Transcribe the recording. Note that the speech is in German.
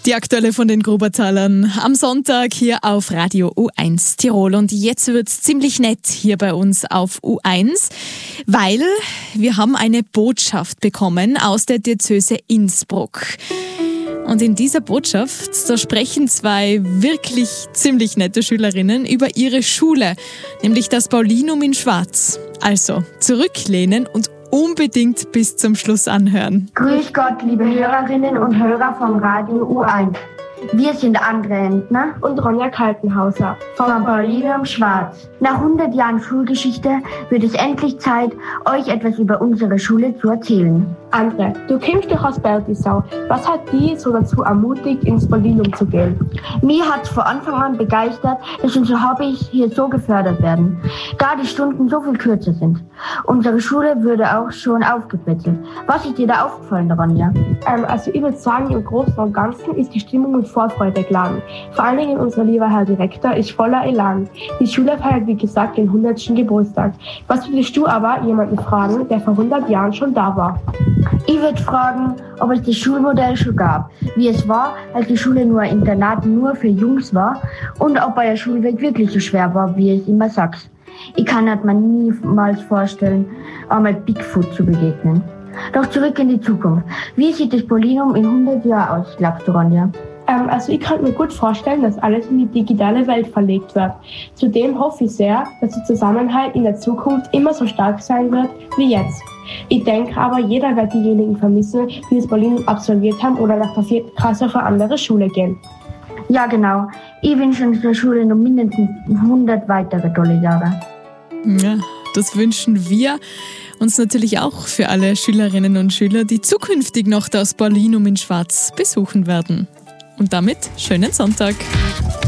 Die aktuelle von den Grubertalern am Sonntag hier auf Radio U1 Tirol. Und jetzt wird's ziemlich nett hier bei uns auf U1, weil wir haben eine Botschaft bekommen aus der Diözese Innsbruck. Und in dieser Botschaft, da sprechen zwei wirklich ziemlich nette Schülerinnen über ihre Schule, nämlich das Paulinum in Schwarz. Also zurücklehnen und unbedingt bis zum Schluss anhören. Grüß Gott, liebe Hörerinnen und Hörer vom Radio U1. Wir sind Andre Entner und Ronja Kaltenhauser vom Paulinum Schwarz. Nach 100 Jahren Schulgeschichte wird es endlich Zeit, euch etwas über unsere Schule zu erzählen. Andre, du kommst doch aus Bertisau. Was hat dich so dazu ermutigt, ins Paulinum zu gehen? Mich hat von Anfang an begeistert, dass unsere Hobbys hier so gefördert werden, da die Stunden so viel kürzer sind. Unsere Schule würde auch schon aufgebettelt. Was ist dir da aufgefallen, Ronja? Also ich würde sagen, im Großen und Ganzen ist die Stimmung mit Vorfreude geladen. Vor allen Dingen unser lieber Herr Direktor ist voller Elan. Die Schule feiert, wie gesagt, den 100. Geburtstag. Was würdest du aber jemanden fragen, der vor 100 Jahren schon da war? Ich würde fragen, ob es das Schulmodell schon gab, wie es war, als die Schule nur ein Internat nur für Jungs war und ob euer Schulweg wirklich so schwer war, wie es immer sagt. Ich kann mir niemals vorstellen, einmal Bigfoot zu begegnen. Doch zurück in die Zukunft. Wie sieht das Paulinum in 100 Jahren aus, glaubst du, Ronja? Also ich kann mir gut vorstellen, dass alles in die digitale Welt verlegt wird. Zudem hoffe ich sehr, dass der Zusammenhalt in der Zukunft immer so stark sein wird wie jetzt. Ich denke aber, jeder wird diejenigen vermissen, die das Paulinum absolviert haben oder nach der 4. Klasse auf eine andere Schule gehen. Ja, genau. Ich wünsche unserer Schule noch mindestens 100 weitere tolle Jahre. Ja, das wünschen wir uns natürlich auch für alle Schülerinnen und Schüler, die zukünftig noch das Paulinum in Schwarz besuchen werden. Und damit schönen Sonntag.